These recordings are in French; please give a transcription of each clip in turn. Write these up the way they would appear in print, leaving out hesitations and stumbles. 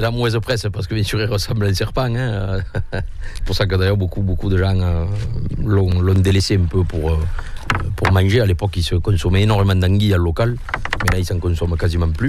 la mauvaise presse, parce que bien sûr, il ressemble à un serpent. Hein. C'est pour ça que d'ailleurs, beaucoup de gens l'ont délaissé un peu pour manger. À l'époque, il se consommait énormément d'anguilles en local, mais là, il s'en consomme quasiment plus.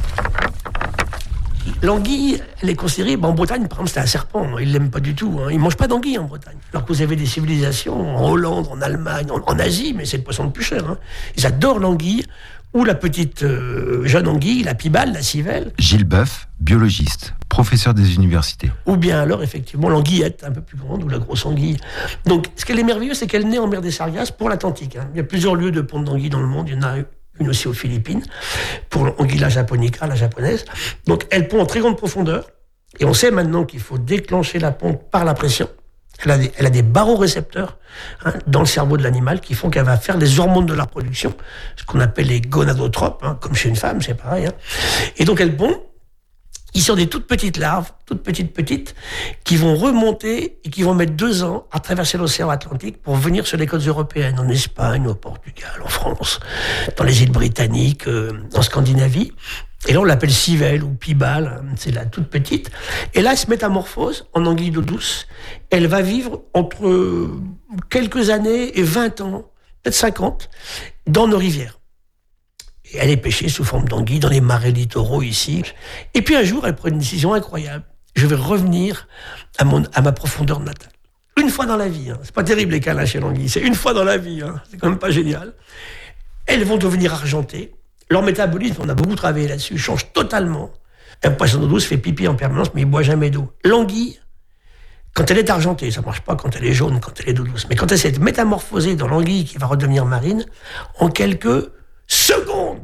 L'anguille, elle est considérée... en Bretagne, par exemple, c'est un serpent. Ils ne l'aiment pas du tout. Ils ne mangent pas d'anguille en Bretagne. Alors que vous avez des civilisations en Hollande, en Allemagne, en Asie, mais c'est le poisson le plus cher. Ils adorent l'anguille, ou la petite jeune anguille, la pibale, la civelle. Gilles Boeuf, biologiste, professeur des universités. Ou bien alors, effectivement, l'anguillette, un peu plus grande, ou la grosse anguille. Donc, ce qui est merveilleux, c'est qu'elle naît en mer des Sargasses pour l'Atlantique. Il y a plusieurs lieux de ponte d'anguille dans le monde. Il y en a une aussi aux Philippines, pour l'anguilla japonica, la japonaise. Donc, elle pond en très grande profondeur. Et on sait maintenant qu'il faut déclencher la ponte par la pression. Elle a des barorécepteurs dans le cerveau de l'animal qui font qu'elle va faire les hormones de la reproduction, ce qu'on appelle les gonadotropes, comme chez une femme, c'est pareil. Et donc, elle pond. Ils sont des toutes petites larves, toutes petites, qui vont remonter et qui vont mettre 2 ans à traverser l'océan Atlantique pour venir sur les côtes européennes, en Espagne, au Portugal, en France, dans les îles britanniques, en Scandinavie. Et là, on l'appelle civelle ou pibale, c'est la toute petite. Et là, elle se métamorphose en anguille d'eau douce. Elle va vivre entre quelques années et 20 ans, peut-être 50, dans nos rivières. Et elle est pêchée sous forme d'anguille dans les marais littoraux ici. Et puis un jour, elle prend une décision incroyable. Je vais revenir à ma profondeur natale. Une fois dans la vie. C'est pas terrible les câlins chez l'anguille. C'est une fois dans la vie. C'est quand même pas génial. Elles vont devenir argentées. Leur métabolisme, on a beaucoup travaillé là-dessus, change totalement. Un poisson d'eau douce fait pipi en permanence, mais il boit jamais d'eau. L'anguille, quand elle est argentée, ça marche pas quand elle est jaune, quand elle est d'eau douce. Mais quand elle s'est métamorphosée dans l'anguille qui va redevenir marine, en quelques seconde,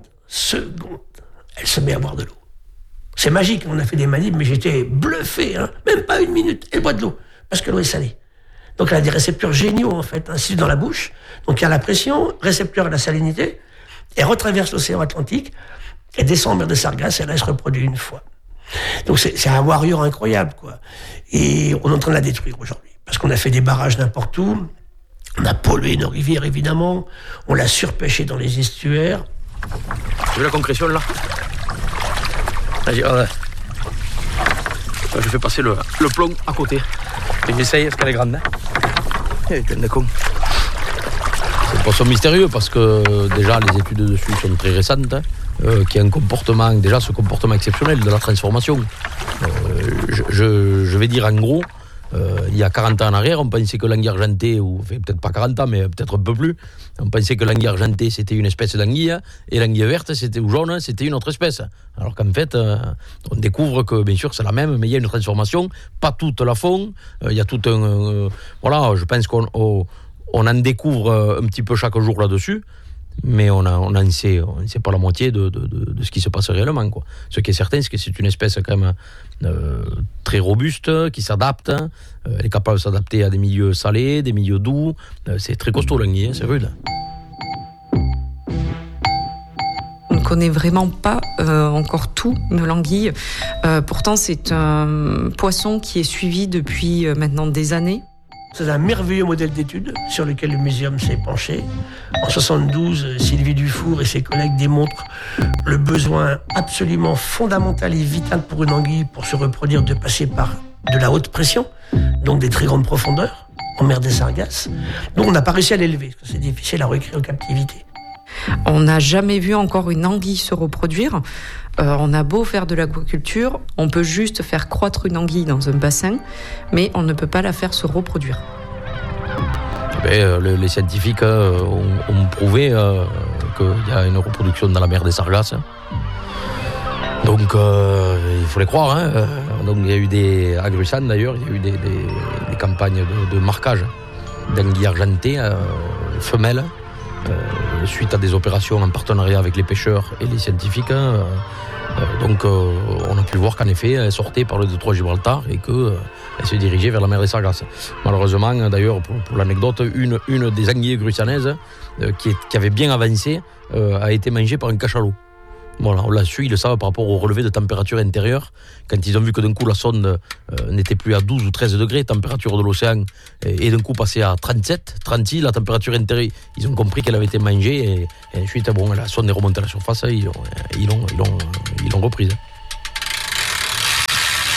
elle se met à boire de l'eau. C'est magique, on a fait des manips, mais j'étais bluffé, même pas 1 minute, elle boit de l'eau, parce que l'eau est salée. Donc elle a des récepteurs géniaux, en fait, ainsi dans la bouche. Donc il y a la pression, récepteur à la salinité, elle retraverse l'océan Atlantique, elle descend en mer de Sargasses, et là elle se reproduit une fois. Donc c'est un warrior incroyable, quoi. Et on est en train de la détruire aujourd'hui, parce qu'on a fait des barrages n'importe où, on a pollué nos rivières, évidemment, on l'a surpêché dans les estuaires. Tu veux la concrétion, là? Vas-y, je fais passer le plomb à côté. Et j'essaye, parce qu'elle est grande. C'est un poisson mystérieux, parce que déjà, les études dessus sont très récentes. Qui a un comportement, déjà ce comportement exceptionnel de la transformation. Je vais dire en gros, il y a 40 ans en arrière, on pensait que l'anguille argentée, ou peut-être pas 40 ans, mais peut-être un peu plus, on pensait que l'anguille argentée c'était une espèce d'anguille, et l'anguille verte ou jaune c'était une autre espèce. Alors qu'en fait, on découvre que bien sûr c'est la même, mais il y a une transformation, pas toutes la font, il y a tout un... voilà, je pense qu'on en découvre un petit peu chaque jour là-dessus, mais on ne sait pas la moitié de ce qui se passe réellement, quoi. Ce qui est certain, c'est que c'est une espèce quand même très robuste, qui s'adapte, elle est capable de s'adapter à des milieux salés, des milieux doux, c'est très costaud l'anguille, c'est rude. On ne connaît vraiment pas encore tout de l'anguille, pourtant c'est un poisson qui est suivi depuis maintenant des années. C'est un merveilleux modèle d'étude sur lequel le muséum s'est penché. En 72, Sylvie Dufour et ses collègues démontrent le besoin absolument fondamental et vital pour une anguille pour se reproduire de passer par de la haute pression, donc des très grandes profondeurs, en mer des Sargasses. Donc on n'a pas réussi à l'élever, parce que c'est difficile à recréer en captivité. On n'a jamais vu encore une anguille se reproduire. On a beau faire de l'aquaculture, on peut juste faire croître une anguille dans un bassin, mais on ne peut pas la faire se reproduire. Les scientifiques ont prouvé qu'il y a une reproduction dans la mer des Sargasses. Donc il faut les croire. Donc il y a eu à Grusan d'ailleurs, il y a eu des campagnes de marquage d'anguilles argentées femelles. Suite à des opérations en partenariat avec les pêcheurs et les scientifiques. Donc on a pu voir qu'en effet elle sortait par le détroit Gibraltar et qu'elle se dirigeait vers la mer des Sargasses. Malheureusement d'ailleurs pour l'anecdote, une des anguilles grusanaises qui avait bien avancé a été mangée par un cachalot. Voilà, on l'a su, ils le savent par rapport au relevé de température intérieure. Quand ils ont vu que d'un coup la sonde n'était plus à 12 ou 13 degrés, température de l'océan, et d'un coup passée à 37, 36, la température intérieure, ils ont compris qu'elle avait été mangée, et ensuite, la sonde est remontée à la surface, ils l'ont reprise.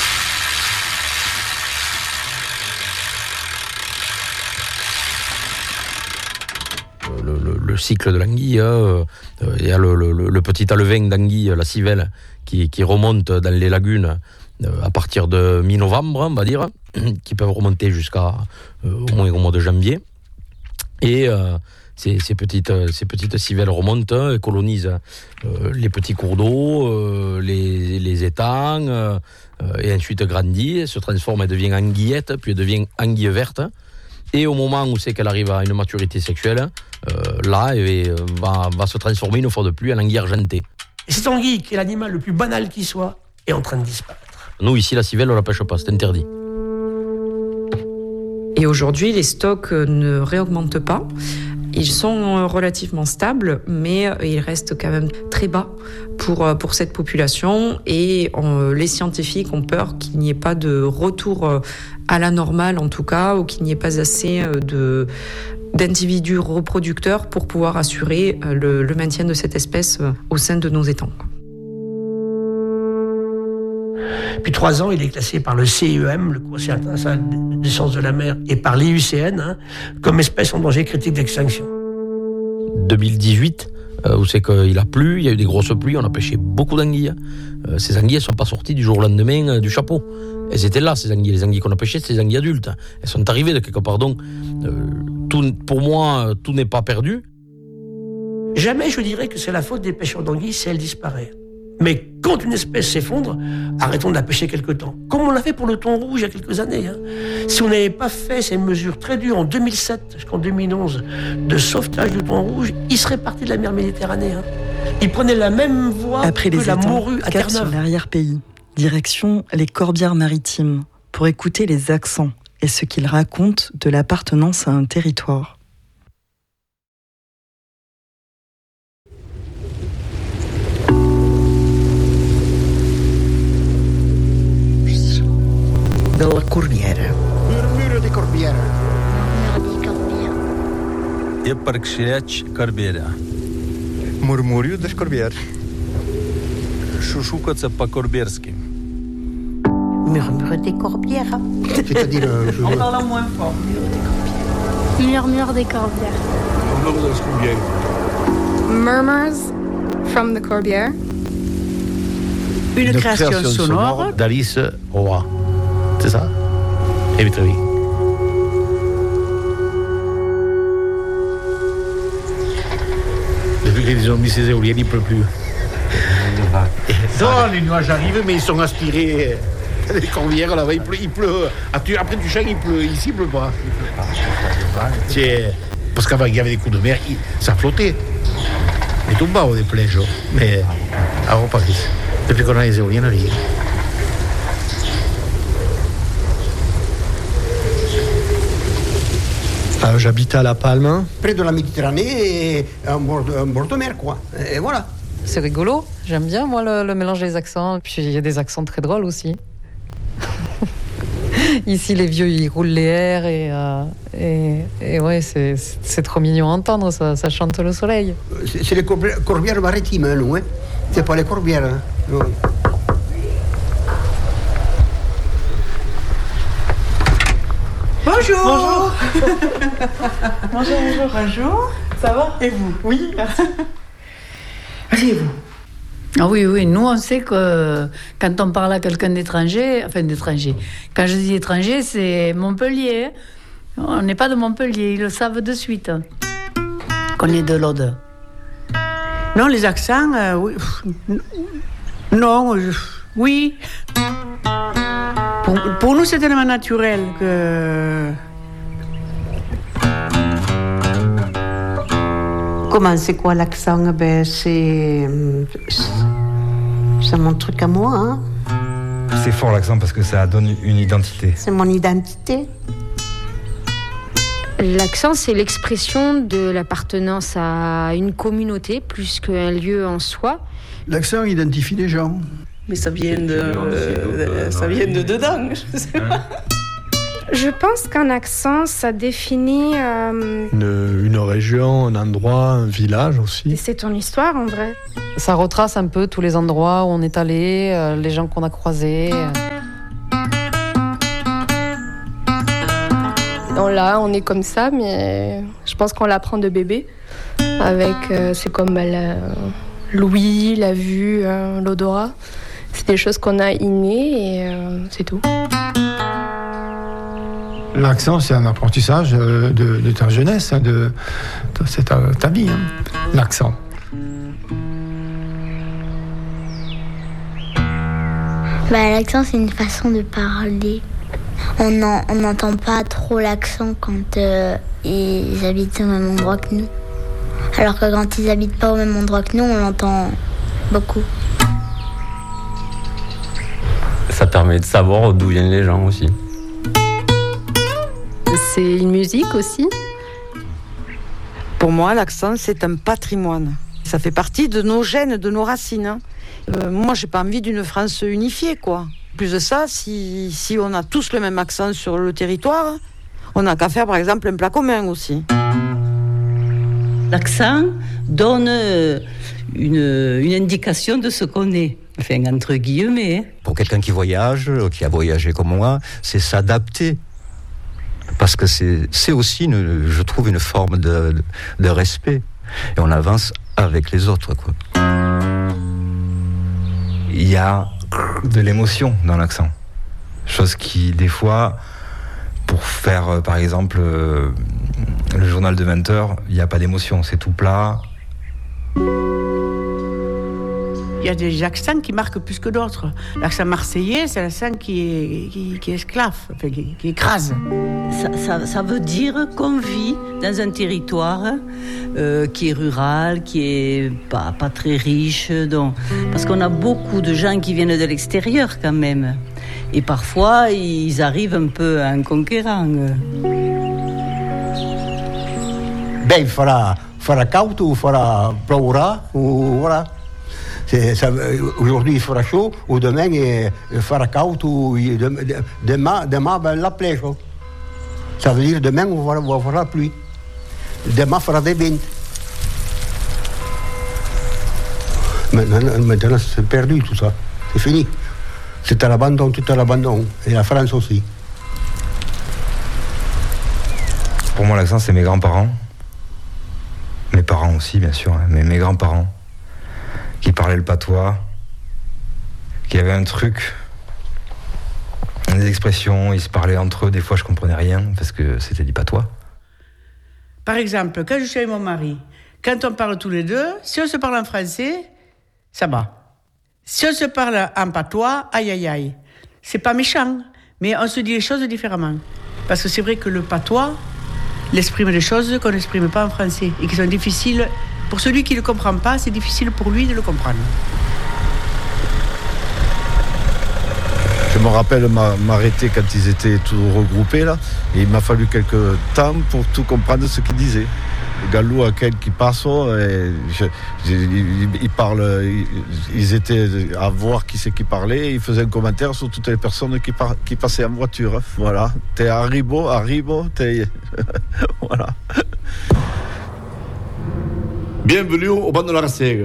cycle de l'anguille. Il y a le petit alevin d'anguille, la civelle, qui remonte dans les lagunes à partir de mi-novembre, on va dire, qui peuvent remonter jusqu'à au moins au mois de janvier. Et ces petites civelles remontent et colonisent les petits cours d'eau, les étangs, et ensuite grandit, se transforme, elle devient anguillette, puis elle devient anguille verte. Et au moment où c'est qu'elle arrive à une maturité sexuelle, là, elle va se transformer une fois de plus en anguille argentée. Et cette anguille, qui est l'animal le plus banal qui soit, est en train de disparaître. Nous, ici, la civelle, on la pêche pas, c'est interdit. Et aujourd'hui, les stocks ne réaugmentent pas. Ils sont relativement stables, mais ils restent quand même très bas pour cette population. Et les scientifiques ont peur qu'il n'y ait pas de retour à la normale, en tout cas, ou qu'il n'y ait pas assez d'individus reproducteurs pour pouvoir assurer le maintien de cette espèce au sein de nos étangs. Depuis 3 ans, il est classé par le CEM, le Conseil international des sciences de la mer, et par l'IUCN, comme espèce en danger critique d'extinction. 2018, où c'est qu'il a plu, il y a eu des grosses pluies, on a pêché beaucoup d'anguilles. Ces anguilles ne sont pas sorties du jour au lendemain du chapeau. Elles étaient là, ces anguilles. Les anguilles qu'on a pêchées, c'est des anguilles adultes. Elles sont arrivées de quelque part. Donc, pour moi, tout n'est pas perdu. Jamais je dirais que c'est la faute des pêcheurs d'anguilles si elle disparaît. Mais quand une espèce s'effondre, arrêtons de la pêcher quelque temps. Comme on l'a fait pour le thon rouge il y a quelques années. Si on n'avait pas fait ces mesures très dures en 2007 jusqu'en 2011 de sauvetage du thon rouge, il serait parti de la mer Méditerranée. Il prenait la même voie après que les la étangs, morue à cap Terre-Neuve. Sur l'arrière-pays, direction les Corbières maritimes, pour écouter les accents et ce qu'ils racontent de l'appartenance à un territoire. Della Corbiera. Murmure de Corbiera. Je parkšeč Corbiera. Murmúrio das Corbières. Šušukace pa korbiersky. Murmure des Corbières. C'est-à-dire... En parlant moins fort. Murmure des Corbières. Murmure das Corbières. Murmurs from the Corbière. Une création sonore d'Alice Roy. C'est ça? Et vite, oui. Depuis qu'ils ont mis ces éoliennes, il ne pleut plus. Non, les nuages arrivent, mais ils sont aspirés. Les Corbières, là-bas, il pleut. Après du champ, il pleut. Ici, il ne pleut pas. Parce qu'avant, il y avait des coups de mer, ça flottait. Mais tout bas, des plages. Mais avant, pas plus. Depuis qu'on a les éoliennes, rien. J'habite à La Palme. Près de la Méditerranée et en bord de mer, quoi. Et voilà. C'est rigolo. J'aime bien, moi, le mélange des accents. Puis il y a des accents très drôles aussi. Ici, les vieux, ils roulent les airs et ouais, c'est trop mignon à entendre, ça chante le soleil. C'est les Corbières maritimes, hein, nous, hein. C'est pas les Corbières. Hein. Bonjour. Bonjour. Bonjour. Bonjour. Ça va? Et vous? Oui, merci. Allez, vous. Ah oui, nous on sait que quand on parle à quelqu'un d'étranger, quand je dis étranger, c'est Montpellier. On n'est pas de Montpellier, ils le savent de suite. Qu'on est de l'Aude. Non, les accents, oui. Non, oui. Pour nous, c'est tellement naturel que... Comment, c'est quoi l'accent? C'est mon truc à moi. Hein. C'est fort l'accent parce que ça donne une identité. C'est mon identité. L'accent, c'est l'expression de l'appartenance à une communauté plus qu'un lieu en soi. L'accent identifie les gens. Mais ça vient de dedans. Je sais pas. Je pense qu'un accent, ça définit... Une région, un endroit, un village aussi. C'est ton histoire, en vrai. Ça retrace un peu tous les endroits où on est allé, les gens qu'on a croisés. On est comme ça, mais je pense qu'on l'apprend de bébé. avec, c'est comme l'ouïe, la vue, l'odorat. C'est des choses qu'on a innées et c'est tout. L'accent, c'est un apprentissage de ta jeunesse, c'est ta vie, hein, l'accent. L'accent, c'est une façon de parler. On n'entend pas trop l'accent quand ils habitent au même endroit que nous. Alors que quand ils habitent pas au même endroit que nous, on l'entend beaucoup. Ça permet de savoir d'où viennent les gens aussi. C'est une musique aussi. Pour moi, l'accent, c'est un patrimoine. Ça fait partie de nos gènes, de nos racines. Moi, j'ai pas envie d'une France unifiée, quoi. Plus de ça, si on a tous le même accent sur le territoire, on n'a qu'à faire, par exemple, un plat commun aussi. L'accent donne une indication de ce qu'on est. Enfin, entre guillemets. Pour quelqu'un qui voyage, qui a voyagé comme moi, c'est s'adapter. Parce que c'est aussi, je trouve, une forme de respect. Et on avance avec les autres, quoi. Il y a de l'émotion dans l'accent. Chose qui, des fois, pour faire, par exemple, le journal de 20h, il n'y a pas d'émotion, c'est tout plat. Il y a des accents qui marquent plus que d'autres. L'accent marseillais, c'est l'accent qui esclave, enfin, qui écrase. Ça veut dire qu'on vit dans un territoire qui est rural, qui est pas très riche. Donc, parce qu'on a beaucoup de gens qui viennent de l'extérieur quand même. Et parfois, ils arrivent un peu en conquérant. Il fera chaud ou fera ploura, ou voilà. Aujourd'hui il fera chaud, ou demain il fera chaud, ou demain la pluie. Ça veut dire demain on va voir la pluie. Demain fera des vents. Maintenant c'est perdu tout ça, c'est fini. C'est à l'abandon, tout à l'abandon, et la France aussi. Pour moi l'accent c'est mes grands-parents. Mes parents aussi, bien sûr, hein, mais mes grands-parents qui parlaient le patois, qui avaient un truc, des expressions, ils se parlaient entre eux, des fois je comprenais rien parce que c'était du patois. Par exemple, quand je suis avec mon mari, quand on parle tous les deux, si on se parle en français, ça va. Si on se parle en patois, aïe aïe aïe. C'est pas méchant, mais on se dit les choses différemment. Parce que c'est vrai que le patois, il exprime des choses qu'on n'exprime pas en français et qui sont difficiles. Pour celui qui ne le comprend pas, c'est difficile pour lui de le comprendre. Je me rappelle m'arrêter quand ils étaient tous regroupés là, et il m'a fallu quelques temps pour tout comprendre ce qu'ils disaient. Galou à quel qui passe, ils parlent, ils étaient à voir qui c'est qui parlait, et ils faisaient un commentaire sur toutes les personnes qui passaient en voiture. Voilà, t'es arribo, t'es voilà. Bienvenue au banc de la Racègue.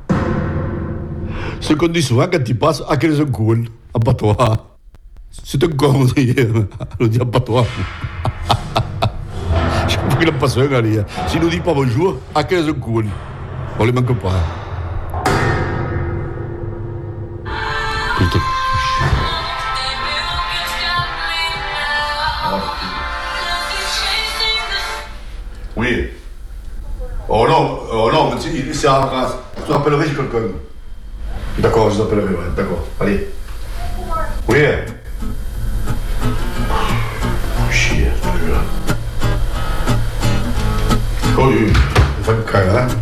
Ce qu'on dit souvent quand il passe, à quel est un con, en patois. C'est un con, on le dit en patois. Je sais pas qu'il en passe un, allez. S'il nous dit pas bonjour, à quel est un con. On les manque pas. Putain. Oui. Oh non, mais c'est à la race. Je te rappellerai, j'ai quelqu'un. D'accord, je t'appellerai, ouais, d'accord. Allez. Oui. Chier, celui-là. Connu. Ça me caille, hein.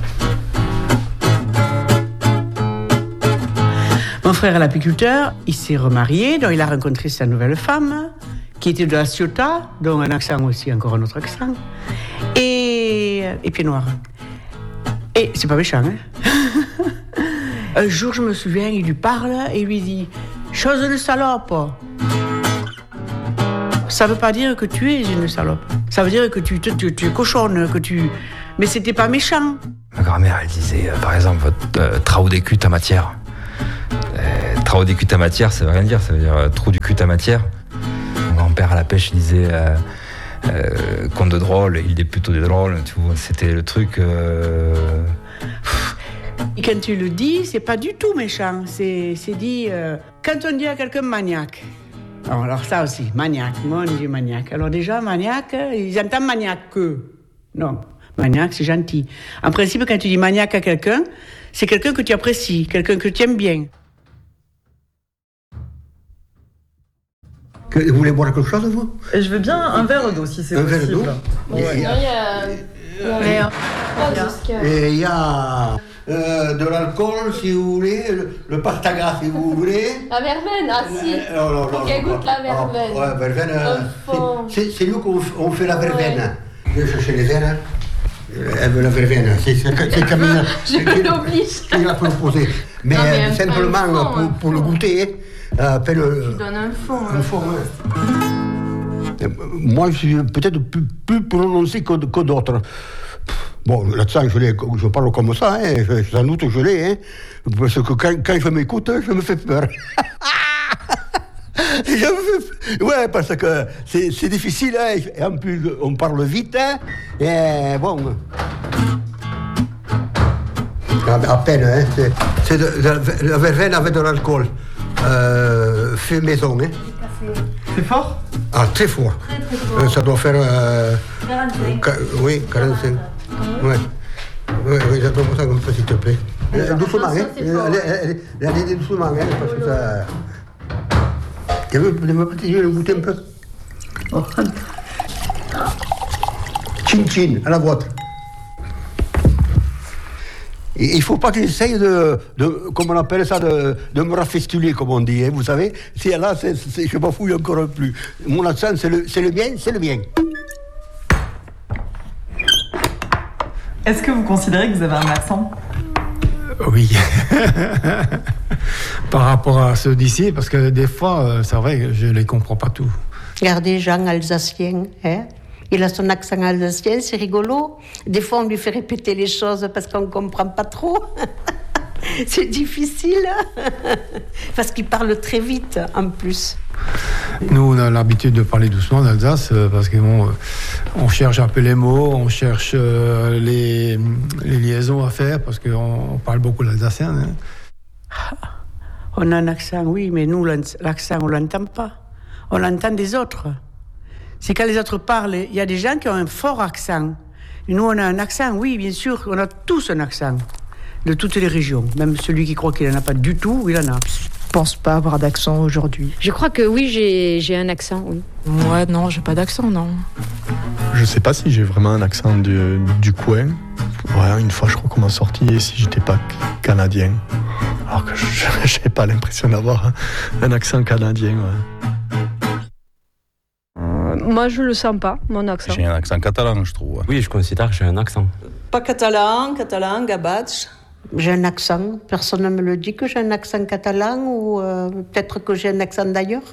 Mon frère est l'apiculteur, il s'est remarié, donc il a rencontré sa nouvelle femme, qui était de la Ciotat, donc un accent aussi, encore un autre accent, et pied noir. Et c'est pas méchant, hein. Un jour, je me souviens, il lui parle et il lui dit « Chose de salope !» Ça veut pas dire que tu es une salope. Ça veut dire que tu es cochonne, que tu... Mais c'était pas méchant. Ma grand-mère, elle disait, par exemple, trou des cul ta matière. Trou des cul ta matière, ça veut rien dire, ça veut dire trou du cul ta matière. Mon grand-père à la pêche, il disait Conte de drôle, il est plutôt des drôles, tu vois. C'était le truc. Et quand tu le dis, c'est pas du tout méchant. C'est dit. Quand on dit à quelqu'un maniaque. Alors ça aussi, maniaque, mon Dieu, maniaque. Alors déjà, maniaque, ils entendent maniaque que. Non, maniaque, c'est gentil. En principe, quand tu dis maniaque à quelqu'un, c'est quelqu'un que tu apprécies, quelqu'un que tu aimes bien. Vous voulez boire quelque chose, vous? Je veux bien un verre d'eau, si c'est possible. Un verre d'eau? Et il y a de l'alcool, si vous voulez, le pastaga, si vous voulez. La verveine, ah si. Faut qu'elle goûte la verveine. Ouais, verveine, c'est nous qu'on fait la verveine. Je vais chercher les verres. Elle veut la verveine. C'est Camille qui l'a proposé. Mais simplement pour le goûter. Tu donnes un fond. Un fond, ouais. Moi, je suis peut-être plus prononcé que d'autres. Bon, l'accent, je parle comme ça, hein. Sans doute je l'ai, hein. Parce que quand je m'écoute, je me fais peur. Ouais, parce que c'est difficile, hein. Et en plus, on parle vite, hein. Et bon. À peine, hein. C'est la verveine avec de l'alcool. Fait maison, hein. C'est fort? Ah, très fort. Très fort. Ça doit faire. 45. Oui, 45. Ouais. Oui, j'attends ça comme ça, s'il te plaît. Doucement, hein. Allez, doucement, hein, parce que ça. Tu veux le goûter un peu? Oh. Chin-chin, à la boîte. Il ne faut pas qu'ils essayent de, comment on appelle ça, de me rafestuler, comme on dit, hein, vous savez. Si là, je m'en fouille encore plus. Mon accent, c'est le mien, c'est le mien. Est-ce que vous considérez que vous avez un accent? Oui. Par rapport à ceux d'ici, parce que des fois, c'est vrai que je ne les comprends pas tout. Regardez Jean Alsacien, hein? Il a son accent alsacien, c'est rigolo. Des fois, on lui fait répéter les choses parce qu'on ne comprend pas trop. C'est difficile. Parce qu'il parle très vite, en plus. Nous, on a l'habitude de parler doucement en Alsace parce qu'on on cherche un peu les mots, on cherche les liaisons à faire parce qu'on parle beaucoup l'alsacien. Hein. On a un accent, oui, mais nous, l'accent, on ne l'entend pas. On l'entend des autres. C'est quand les autres parlent, il y a des gens qui ont un fort accent. Et nous, on a un accent, oui, bien sûr, on a tous un accent. De toutes les régions. Même celui qui croit qu'il n'en a pas du tout, il en a. Je pense pas avoir d'accent aujourd'hui. Je crois que oui, j'ai un accent, oui. Ouais, non, j'ai pas d'accent, non. Je sais pas si j'ai vraiment un accent du coin. Ouais, une fois, je crois qu'on m'a sorti si j'étais pas canadien. Alors que j'ai pas l'impression d'avoir un accent canadien, ouais. Moi, je le sens pas, mon accent. J'ai un accent catalan, je trouve. Oui, je considère que j'ai un accent. Pas catalan, gabatch. J'ai un accent. Personne ne me le dit que j'ai un accent catalan ou peut-être que j'ai un accent d'ailleurs.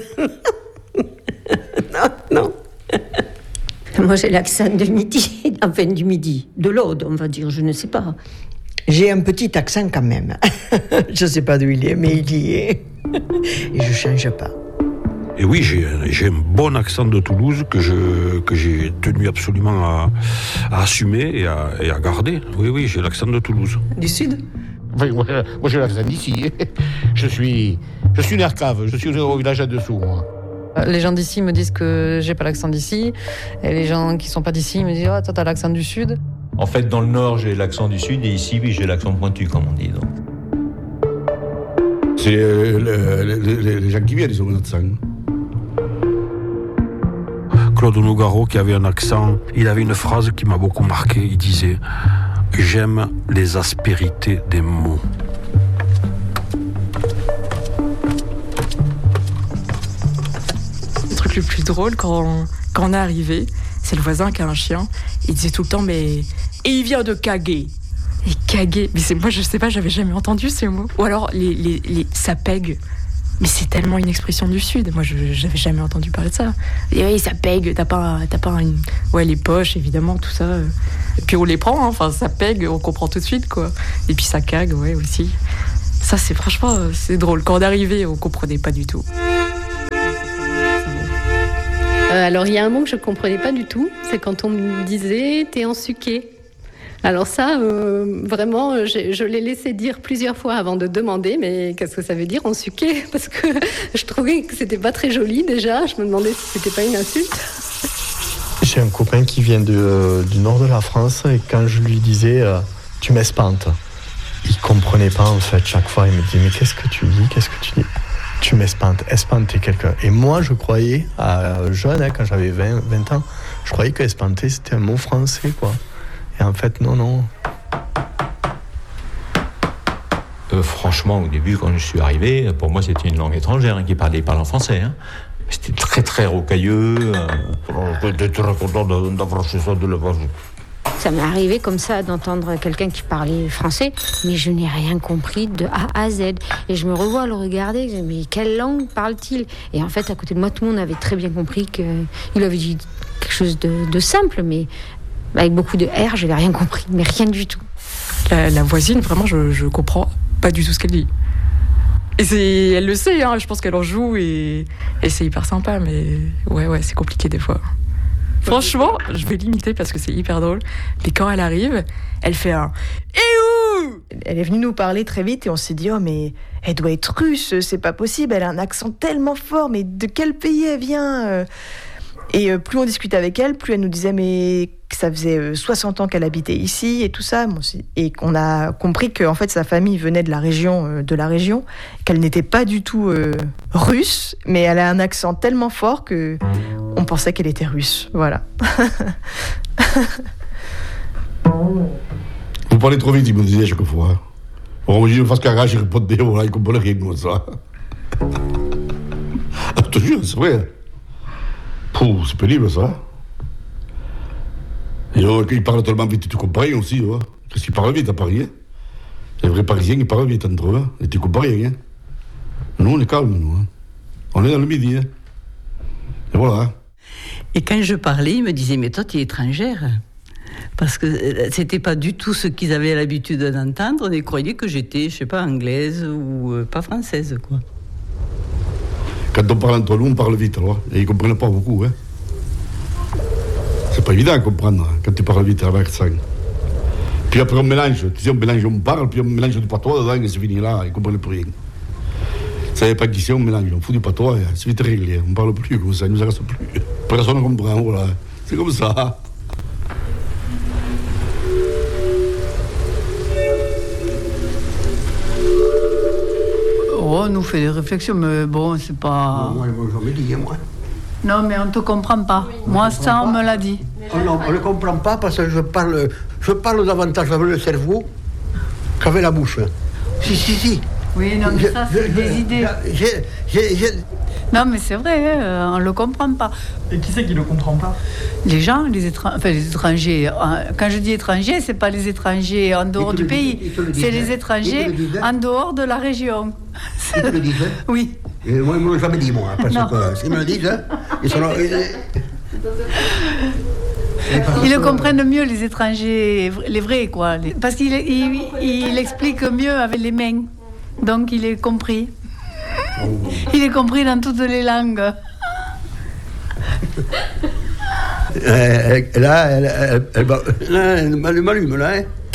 Non. Moi, j'ai l'accent de midi, enfin du midi, de l'Aude, on va dire, je ne sais pas. J'ai un petit accent quand même. Je ne sais pas d'où il est, mais il y est. Et je ne change pas. Et oui, j'ai un bon accent de Toulouse que j'ai tenu absolument à assumer et à garder. Oui, j'ai l'accent de Toulouse. Du Sud? Enfin, moi, j'ai l'accent d'ici. Je suis une arcave, je suis au village là-dessous, moi. Les gens d'ici me disent que j'ai pas l'accent d'ici, et les gens qui sont pas d'ici me disent « Ah, toi, t'as l'accent du Sud ». En fait, dans le Nord, j'ai l'accent du Sud, et ici, oui, j'ai l'accent pointu, comme on dit. Donc. C'est les gens qui viennent, ils ont un accent. Claude Nougaro, qui avait un accent, il avait une phrase qui m'a beaucoup marqué. Il disait « J'aime les aspérités des mots ». Le truc le plus drôle quand on est arrivé, c'est le voisin qui a un chien. Il disait tout le temps « Mais et il vient de caguer ». Et caguer, mais moi je sais pas, j'avais jamais entendu ces mots. Ou alors ça pègue. Mais c'est tellement une expression du Sud. Moi, j'avais jamais entendu parler de ça. Et oui, ça pègue. T'as pas une... Ouais, les poches, évidemment, tout ça. Et puis on les prend, hein. Enfin, ça pègue, on comprend tout de suite, quoi. Et puis ça cague, ouais, aussi. Ça, c'est franchement, c'est drôle. Quand on est arrivé, on comprenait pas du tout. À Alors il y a un mot que je ne comprenais pas du tout, c'est quand on me disait « t'es en suqué ». Alors ça, vraiment, je l'ai laissé dire plusieurs fois avant de demander, mais qu'est-ce que ça veut dire en suqué? Parce que je trouvais que c'était pas très joli déjà, je me demandais si c'était pas une insulte. J'ai un copain qui vient du nord de la France et quand je lui disais tu m'espantes, il comprenait pas en fait. Chaque fois il me dit mais qu'est-ce que tu dis? Tu m'espantes, espanter quelqu'un. Et moi je croyais, jeune, quand j'avais 20 ans, je croyais que espanter c'était un mot français quoi. Et en fait non. Franchement, au début, quand je suis arrivé, pour moi, c'était une langue étrangère qui parlait en français. C'était très, très rocailleux. J'étais très content d'approcher ça de la base. Ça m'est arrivé comme ça d'entendre quelqu'un qui parlait français, mais je n'ai rien compris de A à Z. Et je me revois à le regarder, je me dis, mais quelle langue parle-t-il? Et en fait, à côté de moi, tout le monde avait très bien compris qu'il avait dit quelque chose de simple, mais avec beaucoup de R, je n'avais rien compris, mais rien du tout. La voisine, vraiment, je comprends pas du tout ce qu'elle dit. Et elle le sait, je pense qu'elle en joue et c'est hyper sympa, mais ouais, c'est compliqué des fois. Franchement, je vais l'imiter parce que c'est hyper drôle. Mais quand elle arrive, elle fait un « Et où ?» Elle est venue nous parler très vite et on s'est dit « Oh mais elle doit être russe, c'est pas possible, elle a un accent tellement fort, mais de quel pays elle vient ?» Et plus on discutait avec elle, plus elle nous disait mais que ça faisait 60 ans qu'elle habitait ici et tout ça. Et qu'on a compris que en fait, sa famille venait de la région, qu'elle n'était pas du tout russe, mais elle a un accent tellement fort que on pensait qu'elle était russe. Voilà. Vous parlez trop vite, il me disait chaque fois. Bon, je me fasse carrage, je réponds des mots, il comprend rien comme ça. Je te jure, c'est vrai. C'est pénible ça. Et il parle tellement vite, tu comprends rien aussi. Parce qu'il parle vite à Paris. Les vrais Parisiens, ils parlent vite entre eux. Et tu comprends rien. Nous, on est calme, nous. On est dans le midi. Et voilà. Et quand je parlais, ils me disaient, mais toi, tu es étrangère. Parce que c'était pas du tout ce qu'ils avaient l'habitude d'entendre. Ils croyaient que j'étais, je sais pas, anglaise ou pas française, quoi. Quand on parle entre nous, on parle vite, alors. Et ils ne comprennent pas beaucoup, C'est pas évident à comprendre quand tu parles vite avec l'accent. Puis après, on mélange. Tu sais, on parle, puis on mélange du patois dedans, et c'est fini là, ils ne comprennent plus rien. Ça n'est pas qu'ici, on mélange, on fout du patois, c'est vite réglé. On ne parle plus comme ça, il ne nous reste plus. Personne ne comprend, voilà. C'est comme ça. Oh, on nous fait des réflexions, mais bon, c'est pas... Moi, je me dis, moi. Non, mais on ne te comprend pas. Oui, moi, ça, on me l'a dit. Non, on ne comprend pas parce que je parle davantage avec le cerveau qu'avec la bouche. Si. Oui, non, mais ça, c'est des idées. Non, mais c'est vrai, on ne le comprend pas. Et qui c'est qui ne le comprend pas? Les gens, les étrangers. Quand je dis étrangers, ce n'est pas les étrangers en dehors du pays, c'est les étrangers en dehors de la région. Ils te le disent, Oui. Et moi, ils ne m'ont jamais dit, moi, parce que s'ils me le disent, ils sont... Ils le comprennent mieux, les étrangers, les vrais, quoi. Parce qu'il explique mieux avec les mains. Donc, il est compris. Il est compris dans toutes les langues. Là, elle m'allume, là,